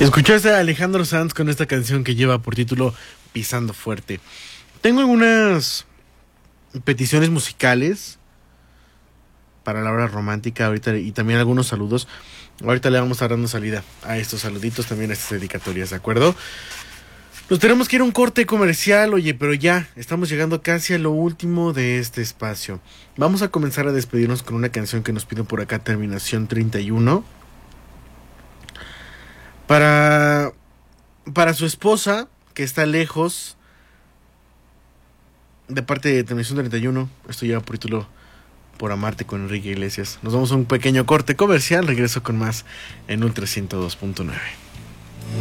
Escuchaste a Alejandro Sanz con esta canción que lleva por título Pisando Fuerte. Tengo algunas peticiones musicales para la hora romántica ahorita y también algunos saludos. Ahorita le vamos a dar dando salida a estos saluditos, también a estas dedicatorias, ¿de acuerdo? Nos tenemos que ir a un corte comercial, oye, pero ya estamos llegando casi a lo último de este espacio. Vamos a comenzar a despedirnos con una canción que nos piden por acá, terminación 31. Para su esposa, que está lejos, de parte de terminación 31, esto lleva por título Por Amarte con Enrique Iglesias. Nos vamos a un pequeño corte comercial, regreso con más en Ultra 102.9.